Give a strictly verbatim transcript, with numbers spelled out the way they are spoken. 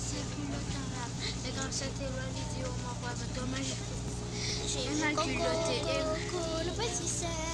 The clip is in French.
Et grâce à tes lois, l'idée, on m'envoie dommage. J'ai Un le culotté. coco, le petit cerf.